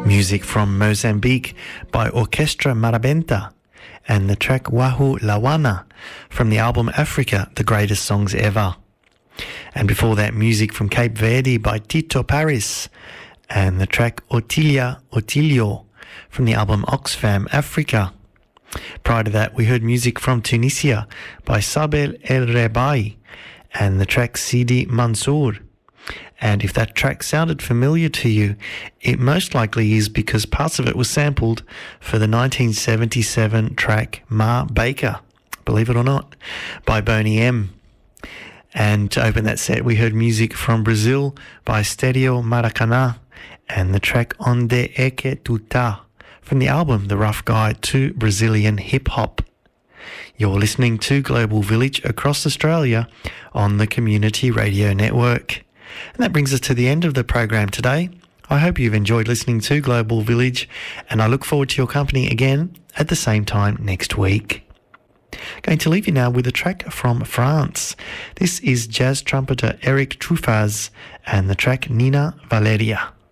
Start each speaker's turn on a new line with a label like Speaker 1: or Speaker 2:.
Speaker 1: Music from Mozambique by Orquestra Marabenta and the track Wahu Lawana from the album Africa, The Greatest Songs Ever. And before that, music from Cape Verde by Tito Paris and the track Otilia Otilio from the album Oxfam Africa. Prior to that, we heard music from Tunisia by Sabel El Rebai and the track Sidi Mansour. And if that track sounded familiar to you, it most likely is because parts of it was sampled for the 1977 track Ma Baker, believe it or not, by Boney M. And to open that set, we heard music from Brazil by Stereo Maracana and the track Onde é que tu tá from the album The Rough Guide to Brazilian Hip Hop. You're listening to Global Village across Australia on the Community Radio Network. And that brings us to the end of the program today. I hope you've enjoyed listening to Global Village, and I look forward to your company again at the same time next week. Going to leave you now with a track from France. This is jazz trumpeter Eric Truffaz and the track Nina Valeria.